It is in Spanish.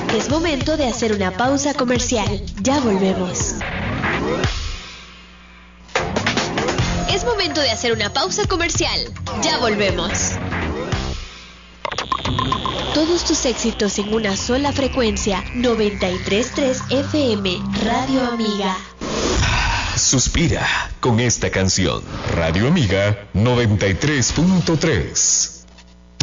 Es momento de hacer una pausa comercial. Ya volvemos. Es momento de hacer una pausa comercial. Ya volvemos. Todos tus éxitos en una sola frecuencia. 93.3 FM, Radio Amiga. Suspira con esta canción. Radio Amiga 93.3.